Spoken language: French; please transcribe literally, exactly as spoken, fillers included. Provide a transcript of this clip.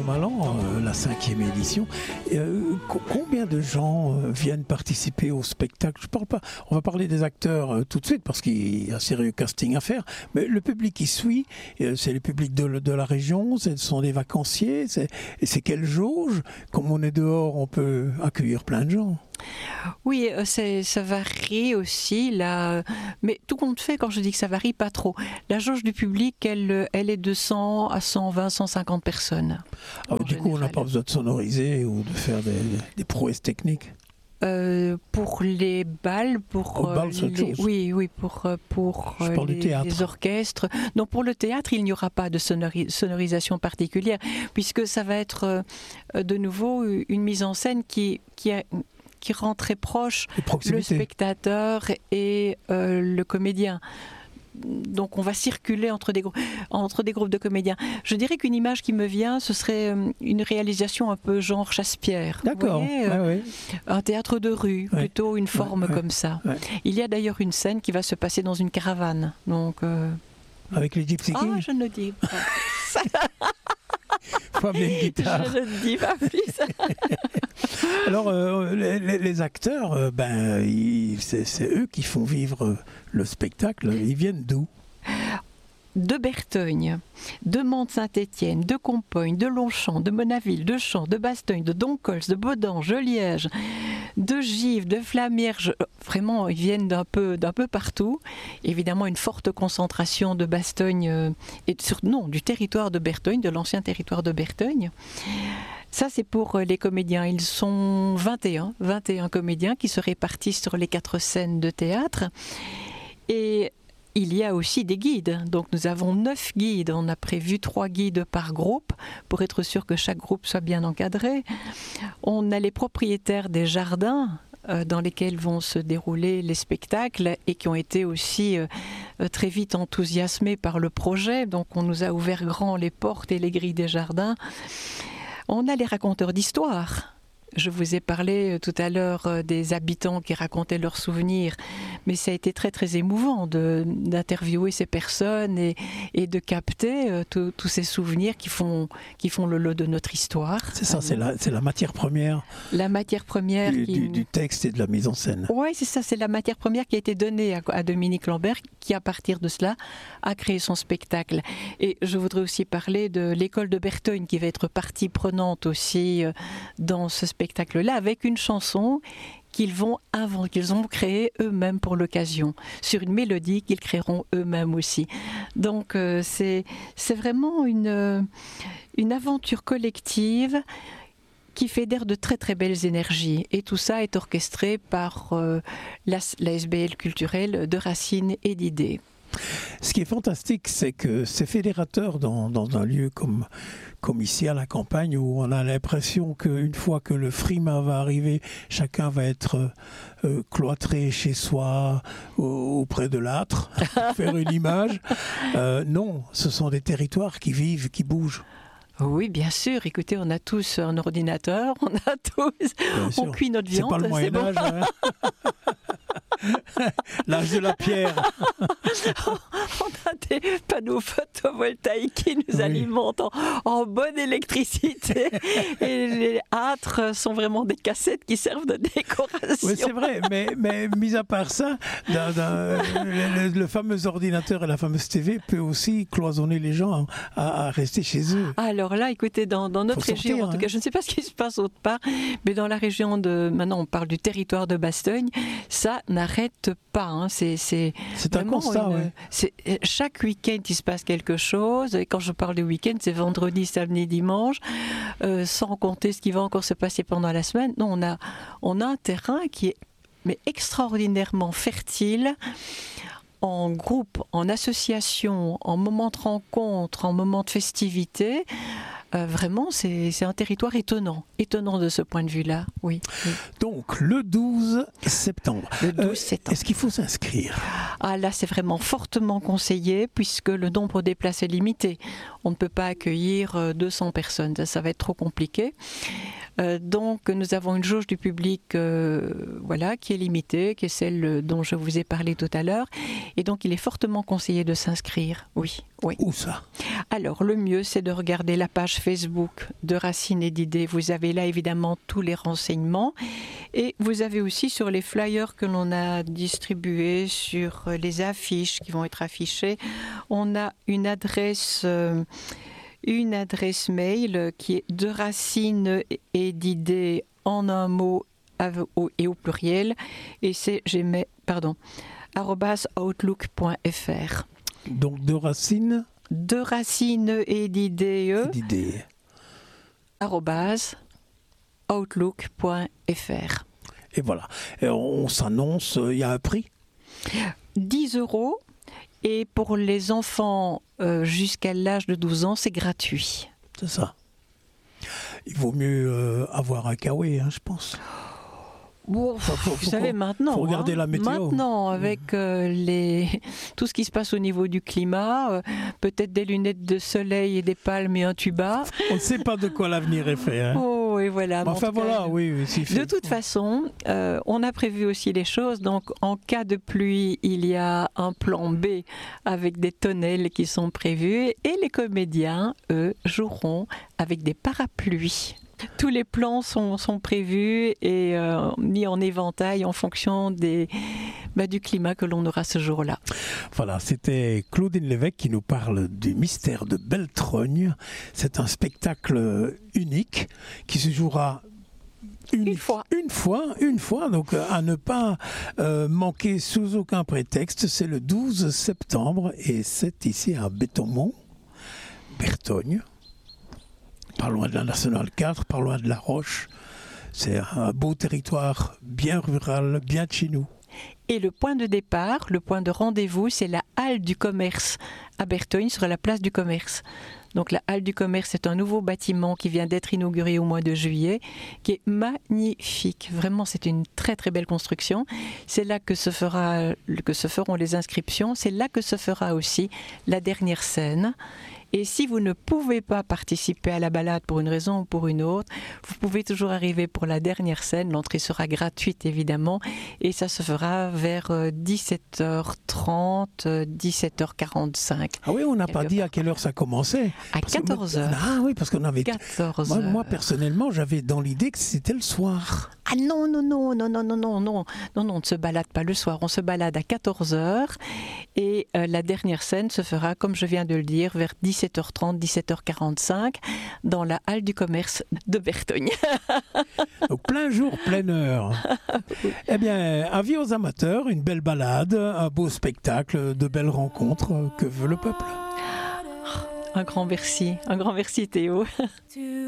mal an, euh, la cinquième édition. Euh, co- combien de gens euh, viennent participer au spectacle? Je parle pas. On va parler des acteurs euh, tout de suite parce qu'il y a un sérieux casting à faire. Mais le public qui suit, euh, c'est le public de, de la région, ce sont des vacanciers. C'est, et c'est quelle jauge? Comme on est dehors, on peut accueillir plein de gens. Oui, euh, c'est, ça varie aussi, là. Mais tout compte fait, quand je dis que ça varie, pas trop. La jauge du public, elle, elle est de cent à cent vingt, cent cinquante personnes. Ah, du coup, on n'a pas besoin de sonoriser ou de faire des, des prouesses techniques. Euh, pour les balles, pour Au bal, c'est autre les, chose. oui, oui, pour euh, pour Je euh, parle du les, théâtre. les orchestres. Non, pour le théâtre, il n'y aura pas de sonori- sonorisation particulière, puisque ça va être euh, de nouveau une mise en scène qui qui a qui rend très proche De le proximité. spectateur et euh, le comédien. Donc on va circuler entre des, grou- entre des groupes de comédiens. Je dirais qu'une image qui me vient, ce serait euh, une réalisation un peu genre Chasse-Pierre. Vous D'accord. voyez, euh, Ouais, ouais. un théâtre de rue, Ouais. plutôt une forme ouais, comme ça. ouais. Il y a d'ailleurs une scène qui va se passer dans une caravane. Donc, euh, Avec les Gypsy ah, Kings, je ne dis pas. faut amener une guitare. Je ne dis pas plus. Alors, euh, les, les- les acteurs, euh, ben, ils- c'est, c'est eux qui font vivre euh, le spectacle. Ils viennent d'où? De Bertogne, de Mantes-Saint-Étienne, de Compogne, de Longchamp, de Monaville, de Champs, de Bastogne, de Doncols, de Baudange, de Liège, de Givre, de Flamierge. Vraiment, ils viennent d'un peu, d'un peu partout. Évidemment, une forte concentration de Bastogne euh, et sur, non, du territoire de Bertogne, de l'ancien territoire de Bertogne. Ça, c'est pour euh, les comédiens. Ils sont vingt et un, vingt et un comédiens qui se répartissent sur les quatre scènes de théâtre. Et il y a aussi des guides. Donc nous avons neuf guides. On a prévu trois guides par groupe pour être sûr que chaque groupe soit bien encadré. On a les propriétaires des jardins euh, dans lesquels vont se dérouler les spectacles et qui ont été aussi euh, très vite enthousiasmés par le projet. Donc on nous a ouvert grand les portes et les grilles des jardins. On a les raconteurs d'histoires. Je vous ai parlé tout à l'heure euh, des habitants qui racontaient leurs souvenirs, mais ça a été très très émouvant de, d'interviewer ces personnes et, et de capter euh, tous tous ces souvenirs qui font, qui font le lot de notre histoire. C'est ça, c'est la, c'est la matière première La matière première du, qui... du- du texte et de la mise en scène. Oui, c'est ça, c'est la matière première qui a été donnée à, à Dominique Lambert, qui à partir de cela a créé son spectacle. Et je voudrais aussi parler de l'école de Bertogne qui va être partie prenante aussi euh, dans ce spectacle-là, avec une chanson qu'ils vont inventer, qu'ils ont créée eux-mêmes pour l'occasion, sur une mélodie qu'ils créeront eux-mêmes aussi. Donc euh, c'est, c'est vraiment une, euh, une aventure collective qui fédère de très très belles énergies. Et tout ça est orchestré par euh, la, la S B L culturelle de Racine et d'Idées. Ce qui est fantastique, c'est que c'est fédérateur dans, dans un lieu comme, comme ici à la campagne, où on a l'impression qu'une fois que le frima va arriver, chacun va être euh, cloîtré chez soi, au- auprès de l'âtre, pour faire une image. Euh, non, ce sont des territoires qui vivent, qui bougent. Oui, bien sûr. Écoutez, on a tous un ordinateur, on a tous, Bien on sûr. cuit notre C'est viande. pas le c'est Moyen-Âge. bon. Hein. L'âge de la pierre. On a des panneaux photovoltaïques qui nous Oui. alimentent en, en bonne électricité. Et les âtres sont vraiment des cassettes qui servent de décoration. Oui, c'est vrai, mais, mais mis à part ça, dans- dans- le, le- le fameux ordinateur et la fameuse T V peut aussi cloisonner les gens à, à rester chez eux. Alors là, écoutez, dans, dans notre Faut région, sortir, en tout hein. cas, je ne sais pas ce qui se passe autre part, mais dans la région de, maintenant on parle du territoire de Bastogne, ça n'arrête pas. Hein. C'est, c'est C'est un vraiment constat, une- ouais. c'est- chaque week-end, il se passe quelque chose. Et quand je parle de week-end, c'est vendredi, samedi, dimanche, euh, sans compter ce qui va encore se passer pendant la semaine. Non, on a, on a un terrain qui est mais extraordinairement fertile, en groupe, en association, en moment de rencontre, en moment de festivité. Euh, vraiment, c'est, c'est un territoire étonnant, étonnant de ce point de vue-là, oui. oui. Donc, le douze septembre. Le douze Euh, septembre. Est-ce qu'il faut s'inscrire? Ah là, c'est vraiment fortement conseillé puisque le nombre des places est limité. On ne peut pas accueillir euh, deux cents personnes, ça, ça va être trop compliqué. Euh, donc nous avons une jauge du public euh, voilà, qui est limitée, qui est celle dont je vous ai parlé tout à l'heure. Et donc il est fortement conseillé de s'inscrire. Oui, oui. Où ça? Alors le mieux, c'est de regarder la page Facebook de Racines et d'idées. Vous avez là évidemment tous les renseignements. Et vous avez aussi sur les flyers que l'on a distribués, sur les affiches qui vont être affichées, on a une adresse... Euh, une adresse mail qui est de racines et d'idées en un mot et au pluriel, et c'est gmail, pardon, arobase outlook point f r. Donc de racines De racines et d'idées, d'idées. arobase outlook point f r. Et voilà. Et on s'annonce, il y a un prix? dix euros. Et pour les enfants euh, jusqu'à l'âge de douze ans, c'est gratuit. C'est ça. Il vaut mieux euh, avoir un kawaii, hein, je pense. Bon, enfin, faut, vous faut savez, maintenant, faut regarder hein, la météo. Maintenant, avec euh, les, tout ce qui se passe au niveau du climat, euh, peut-être des lunettes de soleil et des palmes et un tuba. On ne sait pas de quoi l'avenir est fait. Hein. Oh, et voilà. Enfin cas, voilà, oui. oui si de toute façon, euh, on a prévu aussi les choses. Donc, en cas de pluie, il y a un plan B avec des tonnelles qui sont prévus. Et les comédiens, eux, joueront avec des parapluies. Tous les plans sont, sont prévus et euh, mis en éventail en fonction des, bah, du climat que l'on aura ce jour-là. Voilà, c'était Claudine Lévesque qui nous parle du mystère de Belletrogne. C'est un spectacle unique qui se jouera Une, une fois. Une fois, une fois, donc à ne pas euh, manquer sous aucun prétexte. C'est le douze septembre et c'est ici à Béthomont, Bertogne. Pas loin de la Nationale quatre, pas loin de La Roche. C'est un beau territoire, bien rural, bien de chez nous. Et le point de départ, le point de rendez-vous, c'est la halle du commerce à Bertogne, sur la place du commerce. Donc la halle du commerce est un nouveau bâtiment qui vient d'être inauguré au mois de juillet, qui est magnifique. Vraiment, c'est une très très belle construction. C'est là que se fera, que se feront les inscriptions. C'est là que se fera aussi la dernière scène. Et si vous ne pouvez pas participer à la balade pour une raison ou pour une autre, vous pouvez toujours arriver pour la dernière scène. L'entrée sera gratuite évidemment et ça se fera vers dix-sept heures trente, dix-sept heures quarante-cinq. Ah oui, on n'a pas dit à quelle heure ça commençait. À quatorze heures. Ah oui, parce qu'on avait... quatorze heures. Moi, moi personnellement, j'avais dans l'idée que c'était le soir. Ah non, non, non, non, non, non, non, non, non, non, on ne se balade pas le soir, on se balade à quatorze heures et euh, la dernière scène se fera, comme je viens de le dire, vers dix-sept heures trente, dix-sept heures quarante-cinq dans la halle du commerce de Bertogne. Donc plein jour, pleine heure. Oui. Eh bien, avis aux amateurs, une belle balade, un beau spectacle, de belles rencontres, que veut le peuple. Un grand merci, un grand merci Théo.